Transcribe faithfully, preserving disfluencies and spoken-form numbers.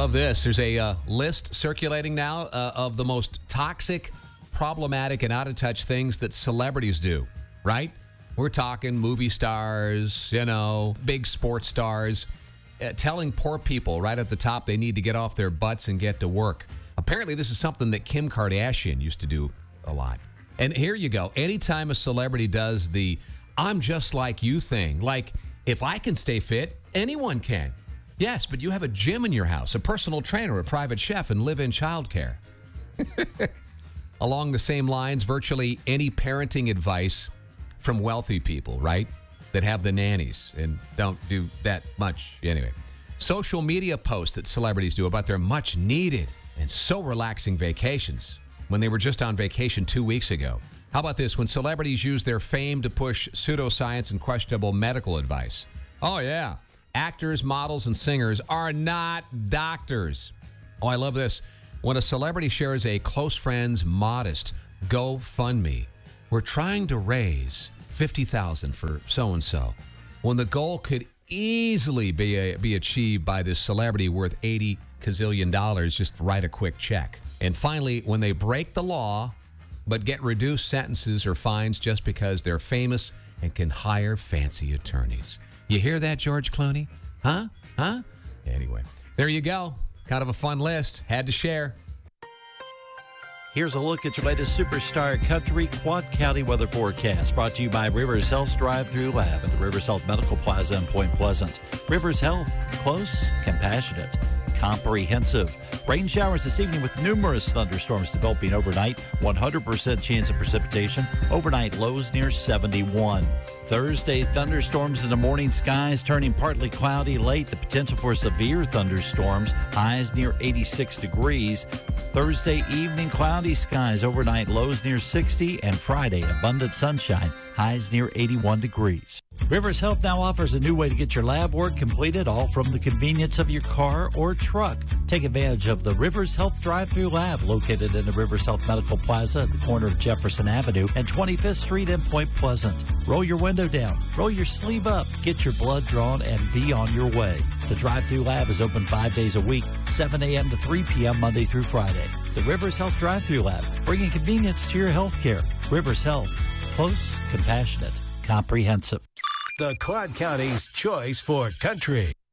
love this. There's a uh, list circulating now uh, of the most toxic, problematic, and out-of-touch things that celebrities do, right? We're talking movie stars, you know, big sports stars, uh, telling poor people right at the top they need to get off their butts and get to work. Apparently, this is something that Kim Kardashian used to do a lot. And here you go. Anytime a celebrity does the I'm just like you thing, like if I can stay fit, anyone can. Yes, but you have a gym in your house, a personal trainer, a private chef, and live-in childcare. Along the same lines, virtually any parenting advice from wealthy people, right, that have the nannies and don't do that much. Anyway, social media posts that celebrities do about their much-needed and so relaxing vacations when they were just on vacation two weeks ago. How about this? When celebrities use their fame to push pseudoscience and questionable medical advice. Oh, yeah. Actors, models, and singers are not doctors. Oh, I love this. When a celebrity shares a close friend's modest GoFundMe, we're trying to raise fifty thousand dollars for so-and-so, when the goal could easily be a, be achieved by this celebrity worth eighty gazillion dollars, just write a quick check. And finally, when they break the law but get reduced sentences or fines just because they're famous and can hire fancy attorneys. You hear that, George Clooney? Huh? Huh? Anyway, there you go. Kind of a fun list. Had to share. Here's a look at your latest Superstar Country Quad County weather forecast, brought to you by Rivers Health Drive-Thru Lab at the Rivers Health Medical Plaza in Point Pleasant. Rivers Health, close, compassionate, comprehensive. Rain showers this evening with numerous thunderstorms developing overnight. one hundred percent chance of precipitation. Overnight lows near seventy-one. Thursday, thunderstorms in the morning skies turning partly cloudy late. The potential for severe thunderstorms. Highs near eighty-six degrees. Thursday evening, cloudy skies. Overnight lows near sixty. And Friday, abundant sunshine. Highs near eighty-one degrees. Rivers Health now offers a new way to get your lab work completed, all from the convenience of your car or truck. Take advantage of the Rivers Health Drive-Thru Lab, located in the Rivers Health Medical Plaza at the corner of Jefferson Avenue and twenty-fifth Street in Point Pleasant. Roll your window down, roll your sleeve up, get your blood drawn, and be on your way. The Drive-Thru Lab is open five days a week, seven a.m. to three p.m. Monday through Friday. The Rivers Health Drive-Thru Lab, bringing convenience to your health care. Rivers Health, close, compassionate, comprehensive. The Quad County's choice for country.